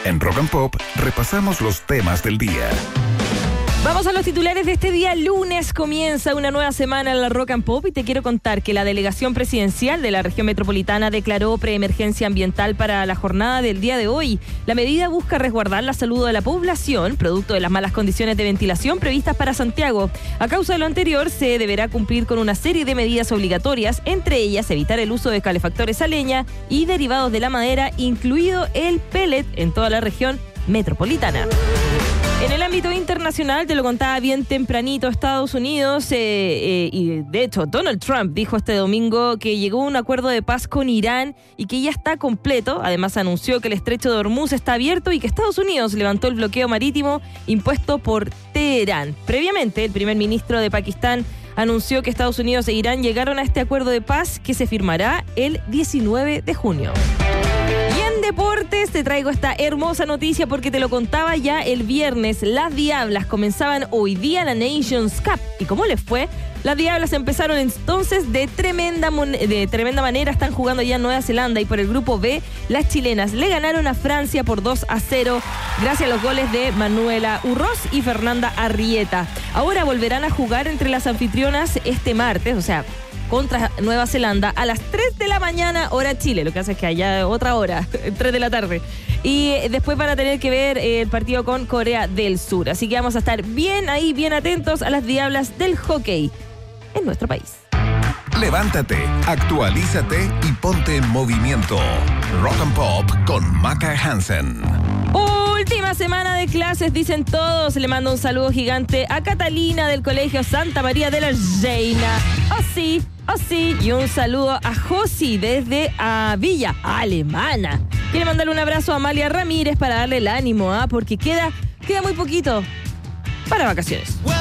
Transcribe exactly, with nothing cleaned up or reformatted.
En Rock and Pop repasamos los temas del día. Vamos a los titulares de este día lunes. Comienza una nueva semana en la Rock and Pop y te quiero contar que la delegación presidencial de la región metropolitana declaró preemergencia ambiental para la jornada del día de hoy. La medida busca resguardar la salud de la población, producto de las malas condiciones de ventilación previstas para Santiago. A causa de lo anterior, se deberá cumplir con una serie de medidas obligatorias, entre ellas evitar el uso de calefactores a leña y derivados de la madera, incluido el pellet, en toda la región metropolitana. En el ámbito internacional, te lo contaba bien tempranito, Estados Unidos, eh, eh, y de hecho Donald Trump dijo este domingo que llegó a un acuerdo de paz con Irán y que ya está completo. Además anunció que el estrecho de Hormuz está abierto y que Estados Unidos levantó el bloqueo marítimo impuesto por Teherán. Previamente, el primer ministro de Pakistán anunció que Estados Unidos e Irán llegaron a este acuerdo de paz que se firmará el diecinueve de junio. Deportes, te traigo esta hermosa noticia porque te lo contaba ya el viernes. Las Diablas comenzaban hoy día la Nations Cup. ¿Y cómo les fue? Las Diablas empezaron entonces de tremenda, mon- de tremenda manera. Están jugando ya en Nueva Zelanda y por el grupo B, las chilenas le ganaron a Francia por dos a cero gracias a los goles de Manuela Urroz y Fernanda Arrieta. Ahora volverán a jugar entre las anfitrionas este martes, o sea, contra Nueva Zelanda a las tres de la mañana, hora Chile. Lo que hace es que haya otra hora, tres de la tarde. Y después van a tener que ver el partido con Corea del Sur. Así que vamos a estar bien ahí, bien atentos a las Diablas del hockey en nuestro país. Levántate, actualízate y ponte en movimiento. Rock and Pop con Maca Hansen. Última semana de clases, dicen todos. Le mando un saludo gigante a Catalina del Colegio Santa María de la Reina. Oh sí, oh sí. Y un saludo a Josi desde a Villa Alemana. Quiere mandarle un abrazo a Amalia Ramírez para darle el ánimo, ¿ah? Porque queda, queda muy poquito para vacaciones.